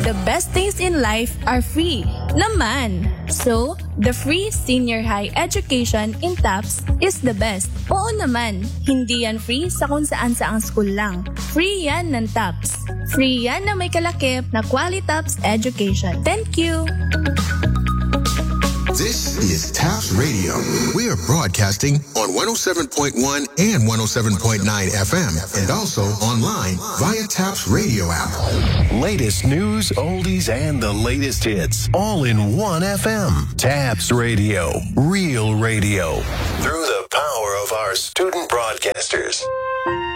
the best things in life are free. Naman! So, the free senior high education in TAPS is the best. Oo naman, hindi yan free sa kung saan saang school lang. Free yan ng TAPS. Free yan na may kalakip na Qualitaps Education. Thank you! This is TAPS Radio. We are broadcasting on 107.1 and 107.9 FM and also online via TAPS Radio app. Latest news, oldies, and the latest hits all in one FM. TAPS Radio. Real radio. Through the power of our student broadcasters.